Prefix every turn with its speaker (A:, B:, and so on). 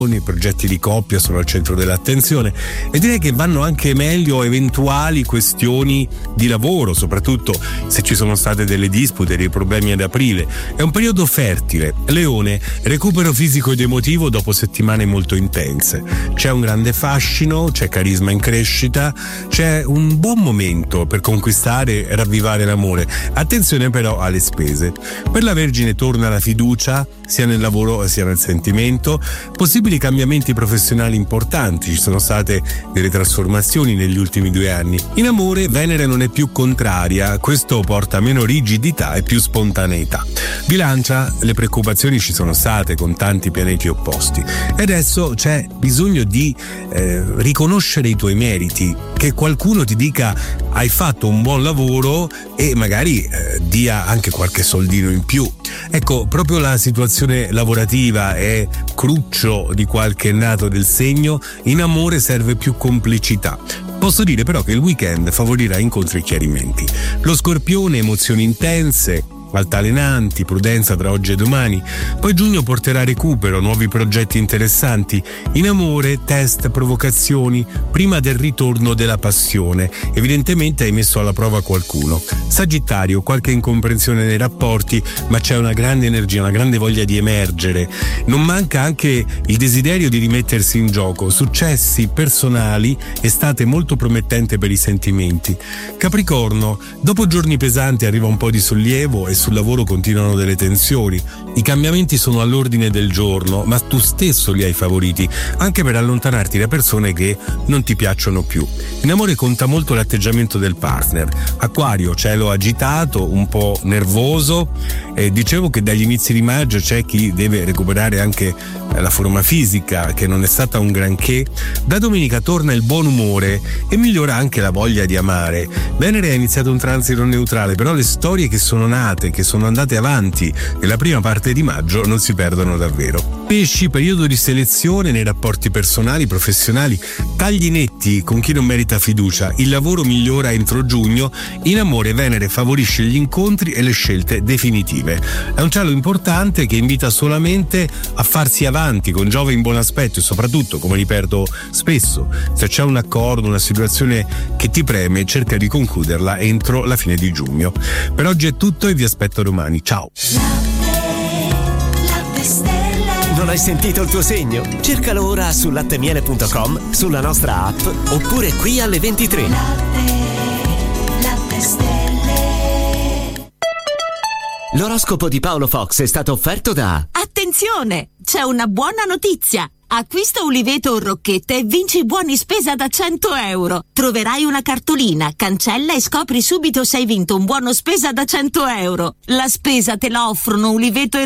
A: I progetti di coppia sono al centro dell'attenzione e direi che vanno anche meglio eventuali questioni di lavoro, soprattutto se ci sono state delle dispute, dei problemi ad aprile. È un periodo fertile. Leone, recupero fisico ed emotivo dopo settimane molto intense. C'è un grande fascino, c'è carisma in crescita, c'è un buon momento per conquistare e ravvivare l'amore. Attenzione però alle spese. Per la Vergine torna la fiducia sia nel lavoro sia nel sentimento. Possibili cambiamenti professionali importanti, ci sono state delle trasformazioni negli ultimi 2 anni. In amore Venere non è più contraria, questo porta meno rigidità e più spontaneità. Bilancia, le preoccupazioni ci sono state con tanti pianeti opposti e adesso c'è bisogno di riconoscere i tuoi meriti, che qualcuno ti dica hai fatto un buon lavoro e magari dia anche qualche soldino in più. Ecco, proprio la situazione lavorativa è cruccio di qualche nato del segno. In amore serve più complicità. Posso dire però che il weekend favorirà incontri e chiarimenti. Lo Scorpione, emozioni intense, altalenanti, prudenza tra oggi e domani. Poi giugno porterà recupero, nuovi progetti interessanti. In amore, test, provocazioni, prima del ritorno della passione. Evidentemente hai messo alla prova qualcuno. Sagittario, qualche incomprensione nei rapporti, ma c'è una grande energia, una grande voglia di emergere. Non manca anche il desiderio di rimettersi in gioco. Successi personali, estate molto promettente per i sentimenti. Capricorno, dopo giorni pesanti arriva un po' di sollievo e sul lavoro continuano delle tensioni. I cambiamenti sono all'ordine del giorno, ma tu stesso li hai favoriti, anche per allontanarti da persone che non ti piacciono più. In amore conta molto l'atteggiamento del partner. Acquario, cielo agitato, un po' nervoso. Dicevo che dagli inizi di maggio c'è chi deve recuperare anche la forma fisica, che non è stata un granché. Da domenica torna il buon umore e migliora anche la voglia di amare. Venere ha iniziato un transito neutrale, però le storie che sono nate, che sono andate avanti nella prima parte di maggio non si perdono davvero. Pesci, periodo di selezione nei rapporti personali, professionali, tagli netti con chi non merita fiducia, il lavoro migliora entro giugno. In amore Venere favorisce gli incontri e le scelte definitive. È un cielo importante che invita solamente a farsi avanti, con Giove in buon aspetto e soprattutto, come ripeto spesso, se c'è un accordo, una situazione che ti preme, cerca di concluderla entro la fine di giugno. Per oggi è tutto e vi aspetto domani. Ciao!
B: Non hai sentito il tuo segno? Cercalo ora su lattemiele.com, sulla nostra app oppure qui alle 23. Latte Stelle. L'oroscopo di Paolo Fox è stato offerto da...
C: Attenzione! C'è una buona notizia! Acquista Uliveto o Rocchette e vinci buoni spesa da 100 euro. Troverai una cartolina, cancella e scopri subito se hai vinto un buono spesa da 100 euro. La spesa te la offrono Uliveto e